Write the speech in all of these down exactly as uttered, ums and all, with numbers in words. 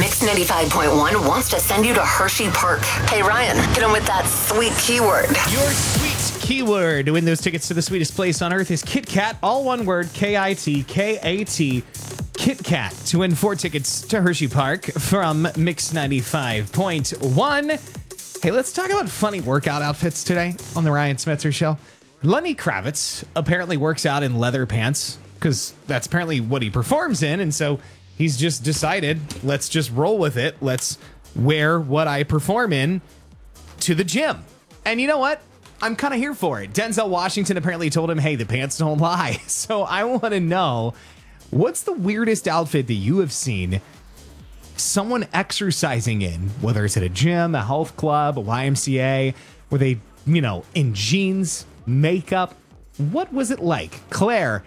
Mix ninety-five point one wants to send you to Hershey Park. Hey, Ryan, hit him with that sweet keyword. Your sweet keyword to win those tickets to the sweetest place on earth is Kit Kat. All one word, K I T K A T. Kit Kat to win four tickets to Hershey Park from Mix ninety-five point one. Hey, let's talk about funny workout outfits today on the Ryan Smetzer Show. Lenny Kravitz apparently works out in leather pants because that's apparently what he performs in. And so he's just decided, let's just roll with it. Let's wear what I perform in to the gym. And you know what? I'm kind of here for it. Denzel Washington apparently told him, hey, the pants don't lie. So I want to know, what's the weirdest outfit that you have seen someone exercising in, whether it's at a gym, a health club, a Y M C A, were they, you know, in jeans, makeup? What was it like? Claire,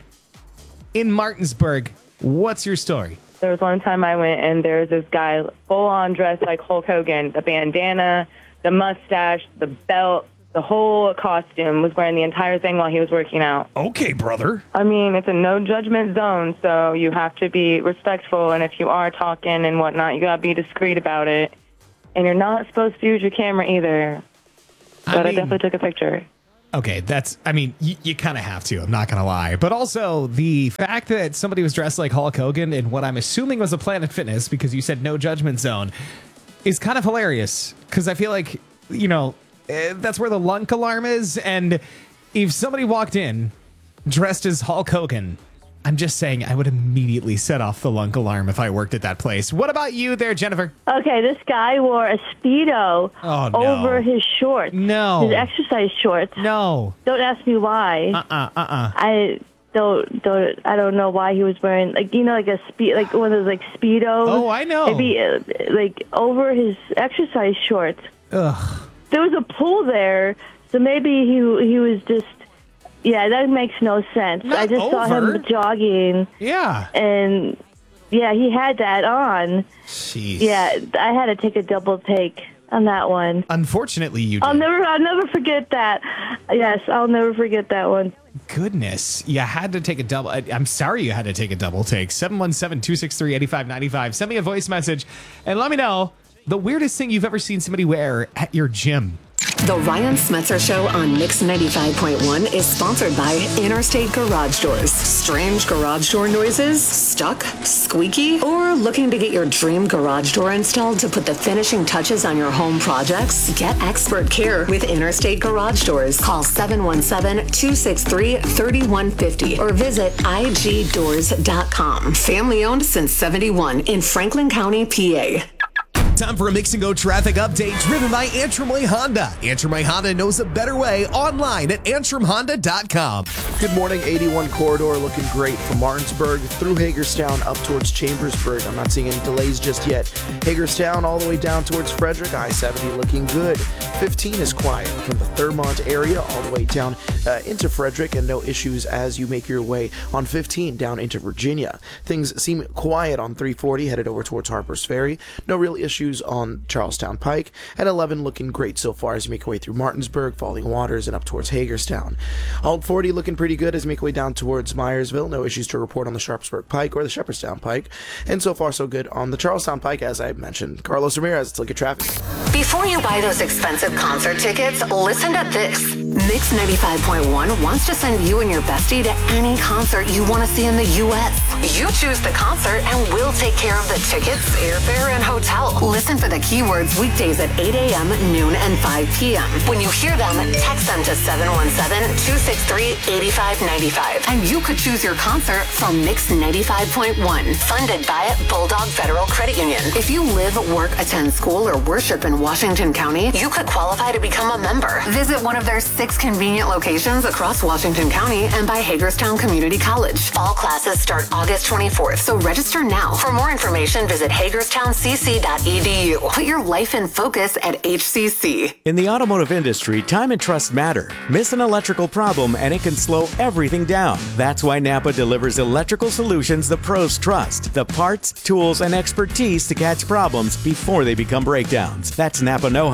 in Martinsburg, what's your story? There was one time I went and there was this guy full on dressed like Hulk Hogan, the bandana, the mustache, the belt, the whole costume, was wearing the entire thing while he was working out. Okay, brother. I mean, it's a no judgment zone, so you have to be respectful, and if you are talking and whatnot, you gotta be discreet about it. And you're not supposed to use your camera either. But I, mean, I definitely took a picture. Okay, that's, I mean, y- you kind of have to, I'm not going to lie. But also, the fact that somebody was dressed like Hulk Hogan in what I'm assuming was a Planet Fitness, because you said no judgment zone, is kind of hilarious. Because I feel like, you know, eh, that's where the lunk alarm is. And if somebody walked in dressed as Hulk Hogan, I'm just saying I would immediately set off the lunk alarm if I worked at that place. What about you there, Jennifer? Okay, this guy wore a Speedo oh, no. over his shorts. No. His exercise shorts. No. Don't ask me why. Uh-uh, uh-uh. I don't, don't, I don't know why he was wearing, like, you know, like a speed, like one of those, like, Speedos. Oh, I know. It'd be, uh, like, over his exercise shorts. Ugh. There was a pool there, so maybe he he was just, yeah, that makes no sense. Not I just over. saw him jogging. Yeah. And, yeah, he had that on. Jeez. Yeah, I had to take a double take on that one. Unfortunately, you did. I'll never, I'll never forget that. Yes, I'll never forget that one. Goodness, you had to take a double. I, I'm sorry you had to take a double take. seven one seven, two six three, eight five nine five. Send me a voice message and let me know the weirdest thing you've ever seen somebody wear at your gym. The Ryan Smetzer Show on Mix ninety-five point one is sponsored by Interstate Garage Doors. Strange garage door noises? Stuck? Squeaky? Or looking to get your dream garage door installed to put the finishing touches on your home projects? Get expert care with Interstate Garage Doors. Call seven one seven, two six three, three one five zero or visit I G doors dot com. Family owned since seventy-one in Franklin County, P A. Time for a Mix and Go traffic update driven by Antrim Way Honda. Antrim Way Honda knows a better way online at antrim honda dot com. Good morning. eighty-one corridor looking great from Martinsburg through Hagerstown up towards Chambersburg. I'm not seeing any delays just yet. Hagerstown all the way down towards Frederick. I seventy looking good. fifteen is quiet from the Thurmont area all the way down uh, into Frederick, and no issues as you make your way on fifteen down into Virginia. Things seem quiet on three forty headed over towards Harper's Ferry. No real issues on Charlestown Pike. At eleven looking great so far as you make your way through Martinsburg, Falling Waters, and up towards Hagerstown. Alt forty looking pretty good as you make your way down towards Myersville. No issues to report on the Sharpsburg Pike or the Shepherdstown Pike. And so far so good on the Charlestown Pike, as I mentioned. Carlos Ramirez, let's look at traffic. Before you buy those expensive concert tickets, listen to this. Mix ninety-five point one wants to send you and your bestie to any concert you want to see in the U S. You choose the concert and we'll take care of the tickets, airfare, and hotel. Listen for the keywords weekdays at eight a.m., noon, and five p.m. When you hear them, text them to seven one seven, two six three, eight five nine five. And you could choose your concert from Mix ninety-five point one, funded by Bulldog Federal Credit Union. If you live, work, attend school, or worship in Washington County, you could qualify to become a member. Visit one of their six convenient locations across Washington County and by Hagerstown Community College. Fall classes start August twenty-fourth, so register now. For more information, visit hagerstown c c dot e d u. Put your life in focus at H C C. In the automotive industry, time and trust matter. Miss an electrical problem and it can slow everything down. That's why Napa delivers electrical solutions the pros trust. The parts, tools, and expertise to catch problems before they become breakdowns. That's Napa know-how.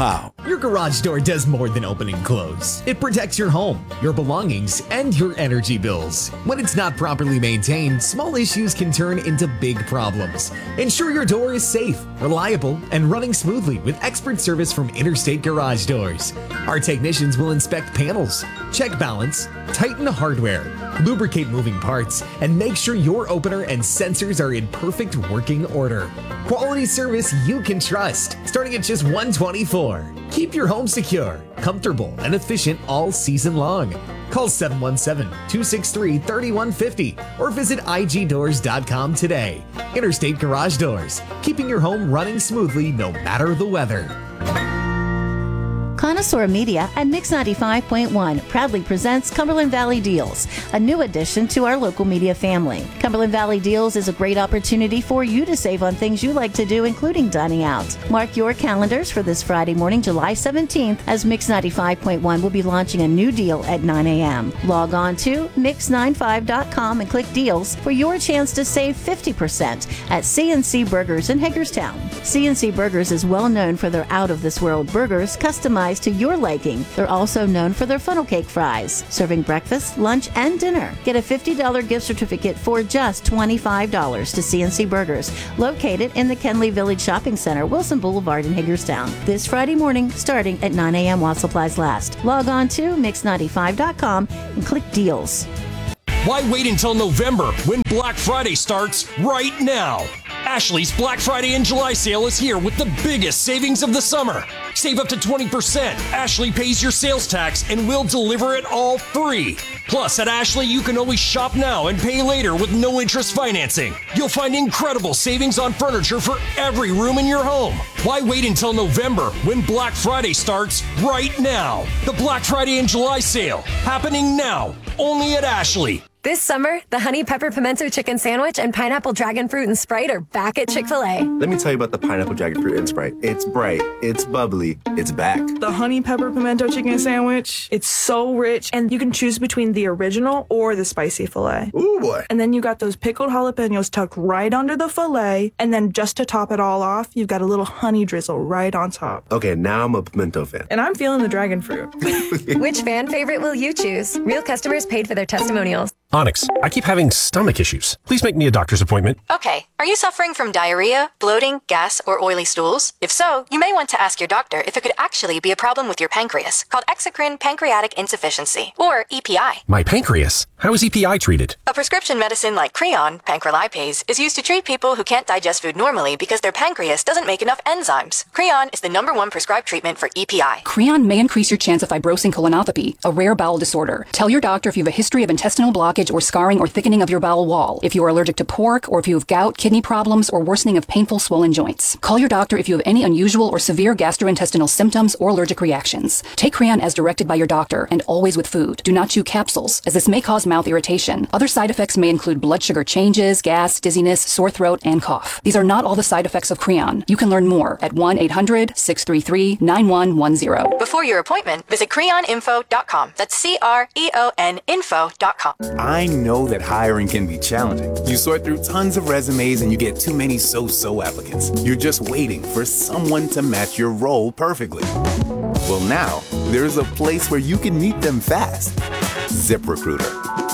Your garage door does more than open and close. It protects your home, your belongings, and your energy bills. When it's not properly maintained, small issues can turn into big problems. Ensure your door is safe, reliable, and running smoothly with expert service from Interstate Garage Doors. Our technicians will inspect panels, check balance, tighten hardware, lubricate moving parts, and make sure your opener and sensors are in perfect working order. Quality service you can trust, starting at just one hundred twenty-four dollars. Keep your home secure, comfortable, and efficient all season long. Call seven one seven, two six three, three one five zero or visit I G doors dot com today. Interstate Garage Doors, keeping your home running smoothly no matter the weather. Connoisseur Media and Mix ninety-five point one proudly presents Cumberland Valley Deals, a new addition to our local media family. Cumberland Valley Deals is a great opportunity for you to save on things you like to do, including dining out. Mark your calendars for this Friday morning, July seventeenth, as Mix ninety-five point one will be launching a new deal at nine a.m. Log on to mix ninety-five dot com and click Deals for your chance to save fifty percent at C and C Burgers in Hagerstown. C and C Burgers is well known for their out-of-this-world burgers, customized to your liking. They're also known for their funnel cake fries, serving breakfast, lunch, and dinner. Get a fifty dollars gift certificate for just twenty-five dollars to C and C Burgers, located in the Kenley Village Shopping Center, Wilson Boulevard in Hagerstown. This Friday morning, starting at nine a.m. while supplies last. Log on to mix ninety-five dot com and click Deals. Why wait until November when Black Friday starts right now? Ashley's Black Friday and July sale is here with the biggest savings of the summer. Save up to twenty percent. Ashley pays your sales tax and we'll deliver it all free. Plus, at Ashley, you can always shop now and pay later with no interest financing. You'll find incredible savings on furniture for every room in your home. Why wait until November when Black Friday starts right now? The Black Friday and July sale happening now, only at Ashley. This summer, the Honey Pepper Pimento Chicken Sandwich and Pineapple Dragon Fruit and Sprite are back at Chick-fil-A. Let me tell you about the Pineapple Dragon Fruit and Sprite. It's bright, it's bubbly, it's back. The Honey Pepper Pimento Chicken Sandwich, it's so rich, and you can choose between the original or the spicy filet. Ooh, boy. And then you got those pickled jalapenos tucked right under the filet, and then just to top it all off, you've got a little honey drizzle right on top. Okay, now I'm a pimento fan. And I'm feeling the dragon fruit. Which fan favorite will you choose? Real customers paid for their testimonials. Onyx, I keep having stomach issues. Please make me a doctor's appointment. Okay, are you suffering from diarrhea, bloating, gas, or oily stools? If so, you may want to ask your doctor if it could actually be a problem with your pancreas, called exocrine pancreatic insufficiency, or E P I. My pancreas? How is E P I treated? A prescription medicine like Creon, pancrelipase, is used to treat people who can't digest food normally because their pancreas doesn't make enough enzymes. Creon is the number one prescribed treatment for E P I. Creon may increase your chance of fibrosing colonopathy, a rare bowel disorder. Tell your doctor if you have a history of intestinal blockage or scarring or thickening of your bowel wall, if you are allergic to pork, or if you have gout, kidney problems, or worsening of painful swollen joints. Call your doctor if you have any unusual or severe gastrointestinal symptoms or allergic reactions. Take Creon as directed by your doctor and always with food. Do not chew capsules, as this may cause mouth irritation. Other side effects may include blood sugar changes, gas, dizziness, sore throat, and cough. These are not all the side effects of Creon. You can learn more at one eight hundred, six three three, nine one one zero. Before your appointment, visit creon info dot com. That's C R E O N info dot com. I know that hiring can be challenging. You sort through tons of resumes and you get too many so-so applicants. You're just waiting for someone to match your role perfectly. Well, now, there's a place where you can meet them fast. ZipRecruiter.